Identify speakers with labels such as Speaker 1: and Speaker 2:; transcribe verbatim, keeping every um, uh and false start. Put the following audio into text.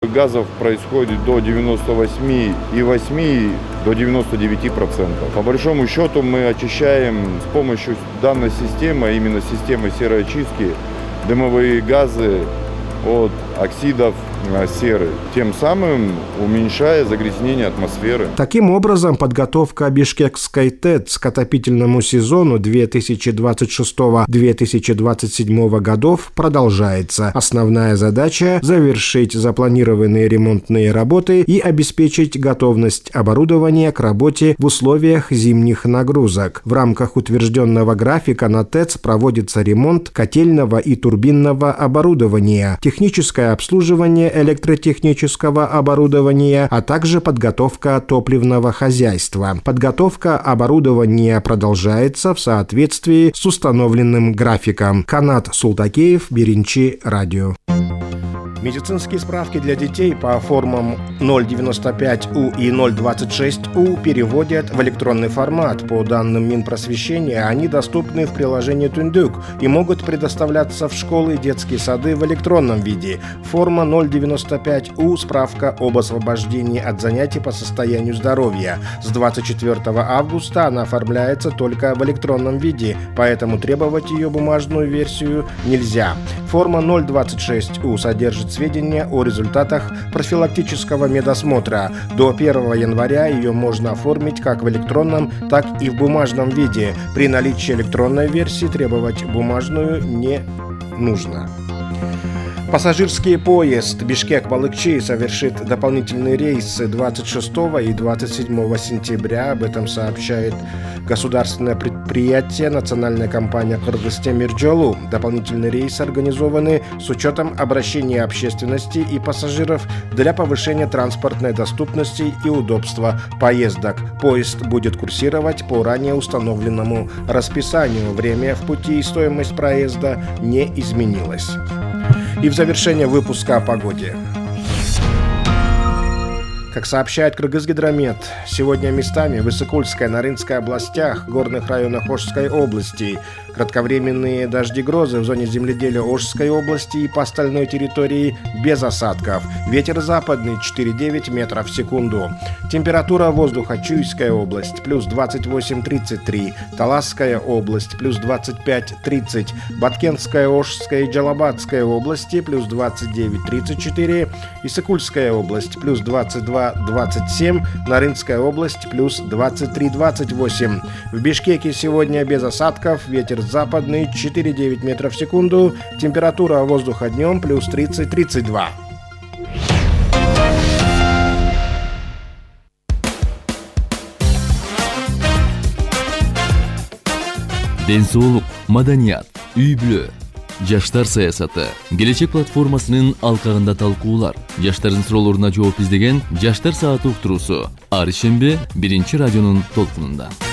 Speaker 1: выхлопных газов происходит до девяноста восьми и восьми до девяноста девяти процентов. По большому счету мы очищаем с помощью данной системы, а именно системы сероочистки, дымовые газы от оксидов серы, тем самым уменьшая загрязнение атмосферы.
Speaker 2: Таким образом, подготовка Бишкекской ТЭЦ к отопительному сезону две тысячи двадцать шестого — две тысячи двадцать седьмого годов продолжается. Основная задача – завершить запланированные ремонтные работы и обеспечить готовность оборудования к работе в условиях зимних нагрузок. В рамках утвержденного графика на ТЭЦ проводится ремонт котельного и турбинного оборудования, техническое обслуживание электротехнического оборудования, а также подготовка топливного хозяйства. Подготовка оборудования продолжается в соответствии с установленным графиком. Канат Султакеев, Беренчи, радио. Медицинские справки для детей по формам ноль девяносто пять У и ноль двадцать шесть У переводят в электронный формат. По данным Минпросвещения, они доступны в приложении Тундук и могут предоставляться в школы и детские сады в электронном виде. Форма ноль девяносто пять У – справка об освобождении от занятий по состоянию здоровья. С двадцать четвёртого августа она оформляется только в электронном виде, поэтому требовать ее бумажную версию нельзя. Форма ноль двадцать шесть У содержит сведения о результатах профилактического медосмотра. До первого января ее можно оформить как в электронном, так и в бумажном виде. При наличии электронной версии требовать бумажную не нужно. Пассажирский поезд Бишкек-Балыкчи совершит дополнительные рейсы двадцать шестого и двадцать седьмого сентября. Об этом сообщает государственное предприятие «Национальная компания Кыргыз-Темиржолу». Дополнительные рейсы организованы с учетом обращения общественности и пассажиров для повышения транспортной доступности и удобства поездок. Поезд будет курсировать по ранее установленному расписанию. Время в пути и стоимость проезда не изменилась. И в завершение выпуска о погоде. Как сообщает Кыргызгидромет, сегодня местами в Иссыкульской, Нарынской областях, горных районах Ошской области кратковременные дожди-грозы в зоне земледелия Ошской области и по остальной территории без осадков. Ветер западный четыре целых девять десятых метров в секунду. Температура воздуха: Чуйская область плюс двадцать восемь — тридцать три, Таласская область плюс двадцать пять — тридцать, Баткенская, Ошская и Джалабадская области плюс двадцать девять — тридцать четыре, Иссыкульская область плюс двадцать два — двадцать семь, Нарынская область плюс двадцать три — двадцать восемь. В Бишкеке сегодня без осадков, ветер западный четыре целых девять десятых метров в секунду, температура воздуха днем плюс тридцать — тридцать два.
Speaker 3: Денсаулык, маданият, үй-бүлө, жаштар саясаты, келечек платформасынын алкагында талкуулар, жаштардын суроолоруна жооп издеген жаштар сааты уктуруусу ар ишембе биринчи радионун толкунунда.